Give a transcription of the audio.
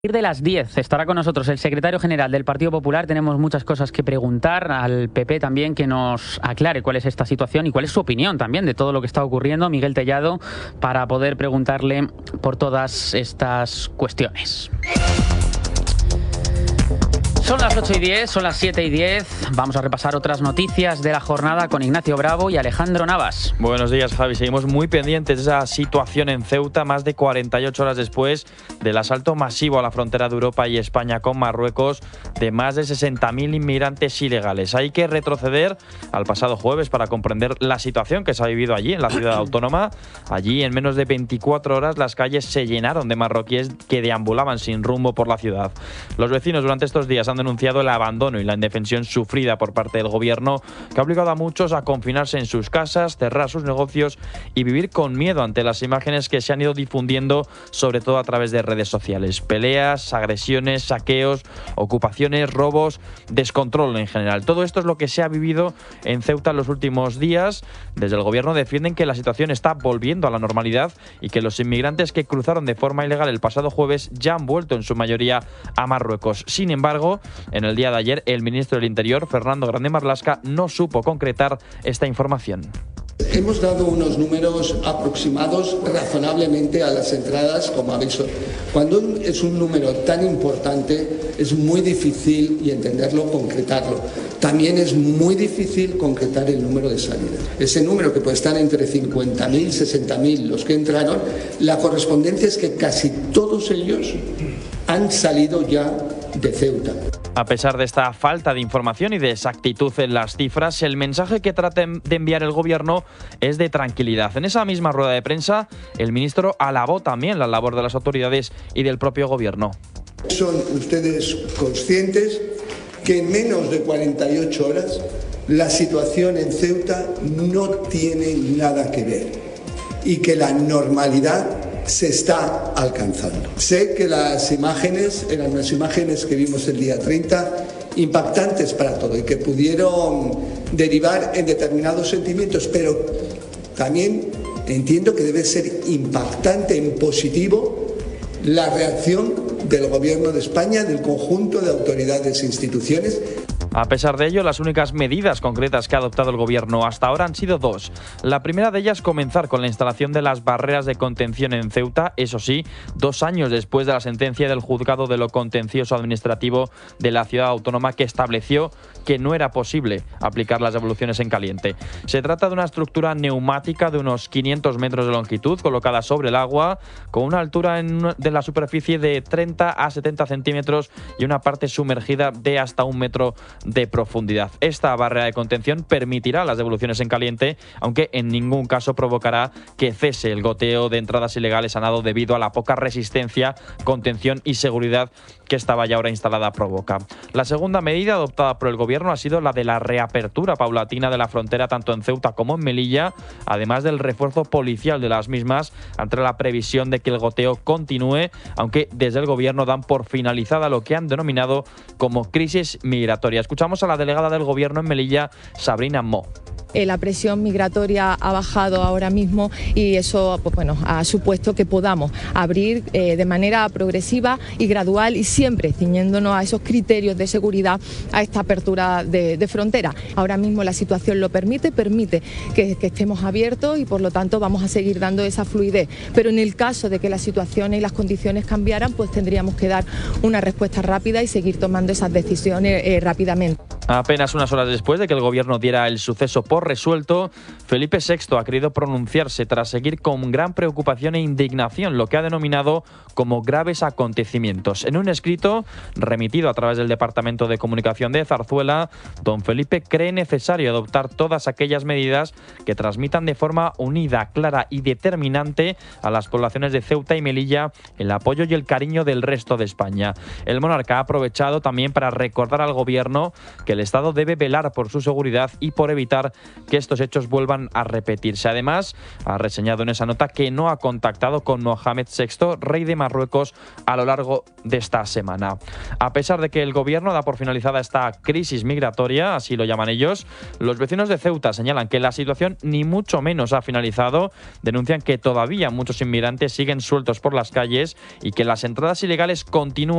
De las 10 estará con nosotros el secretario general del Partido Popular. Tenemos muchas cosas que preguntar al PP también, que nos aclare cuál es esta situación y cuál es su opinión también de todo lo que está ocurriendo. Miguel Tellado, para poder preguntarle por todas estas cuestiones. Son las 8:10, son las 7:10. Vamos a repasar otras noticias de la jornada con Ignacio Bravo y Alejandro Navas. Buenos días, Javi. Seguimos muy pendientes de esa situación en Ceuta, más de 48 horas después del asalto masivo a la frontera de Europa y España con Marruecos de más de 60.000 inmigrantes ilegales. Hay que retroceder al pasado jueves para comprender la situación que se ha vivido allí, en la ciudad autónoma. Allí, en menos de 24 horas, las calles se llenaron de marroquíes que deambulaban sin rumbo por la ciudad. Los vecinos durante estos días han denunciado el abandono y la indefensión sufrida por parte del gobierno, que ha obligado a muchos a confinarse en sus casas, cerrar sus negocios y vivir con miedo ante las imágenes que se han ido difundiendo, sobre todo a través de redes sociales. Peleas, agresiones, saqueos, ocupaciones, robos, descontrol en general. Todo esto es lo que se ha vivido en Ceuta en los últimos días. Desde el gobierno defienden que la situación está volviendo a la normalidad y que los inmigrantes que cruzaron de forma ilegal el pasado jueves ya han vuelto en su mayoría a Marruecos. Sin embargo, en el día de ayer, el ministro del Interior, Fernando Grande Marlaska, no supo concretar esta información. Hemos dado unos números aproximados razonablemente a las entradas, como habéis. Cuando es un número tan importante, es muy difícil y entenderlo, concretarlo. También es muy difícil concretar el número de salida. Ese número, que puede estar entre 50.000 y 60.000 los que entraron, la correspondencia es que casi todos ellos han salido ya de Ceuta. A pesar de esta falta de información y de exactitud en las cifras, el mensaje que trata de enviar el gobierno es de tranquilidad. En esa misma rueda de prensa, el ministro alabó también la labor de las autoridades y del propio gobierno. ¿Son ustedes conscientes que en menos de 48 horas la situación en Ceuta no tiene nada que ver y que la normalidad se está alcanzando? Sé que las imágenes eran unas imágenes que vimos el día 30, impactantes para todo y que pudieron derivar en determinados sentimientos, pero también entiendo que debe ser impactante en positivo la reacción del Gobierno de España, del conjunto de autoridades e instituciones. A pesar de ello, las únicas medidas concretas que ha adoptado el gobierno hasta ahora han sido dos. La primera de ellas, comenzar con la instalación de las barreras de contención en Ceuta, eso sí, 2 años después de la sentencia del juzgado de lo contencioso administrativo de la ciudad autónoma, que estableció que no era posible aplicar las devoluciones en caliente. Se trata de una estructura neumática de unos 500 metros de longitud, colocada sobre el agua, con una altura de la superficie de 30 a 70 centímetros y una parte sumergida de hasta 1 metro de profundidad. Esta barrera de contención permitirá las devoluciones en caliente, aunque en ningún caso provocará que cese el goteo de entradas ilegales a nado debido a la poca resistencia, contención y seguridad que esta valla ahora instalada provoca. La segunda medida adoptada por el gobierno ha sido la de la reapertura paulatina de la frontera tanto en Ceuta como en Melilla, además del refuerzo policial de las mismas ante la previsión de que el goteo continúe, aunque desde el gobierno dan por finalizada lo que han denominado como crisis migratoria. Escuchamos a la delegada del gobierno en Melilla, Sabrina Mo. La presión migratoria ha bajado ahora mismo y eso ha supuesto que podamos abrir de manera progresiva y gradual y siempre ciñéndonos a esos criterios de seguridad a esta apertura de frontera. Ahora mismo la situación lo permite que estemos abiertos y por lo tanto vamos a seguir dando esa fluidez. Pero en el caso de que las situaciones y las condiciones cambiaran, pues tendríamos que dar una respuesta rápida y seguir tomando esas decisiones rápidamente. Apenas unas horas después de que el gobierno diera el suceso por resuelto, Felipe VI ha querido pronunciarse tras seguir con gran preocupación e indignación lo que ha denominado como graves acontecimientos. En un escrito remitido a través del Departamento de Comunicación de Zarzuela, don Felipe cree necesario adoptar todas aquellas medidas que transmitan de forma unida, clara y determinante a las poblaciones de Ceuta y Melilla el apoyo y el cariño del resto de España. El monarca ha aprovechado también para recordar al gobierno que que el Estado debe velar por su seguridad y por evitar que estos hechos vuelvan a repetirse. Además, ha reseñado en esa nota que no ha contactado con Mohamed VI, rey de Marruecos, a lo largo de esta semana. A pesar de que el gobierno da por finalizada esta crisis migratoria, así lo llaman ellos, los vecinos de Ceuta señalan que la situación ni mucho menos ha finalizado. Denuncian que todavía muchos inmigrantes siguen sueltos por las calles y que las entradas ilegales continúan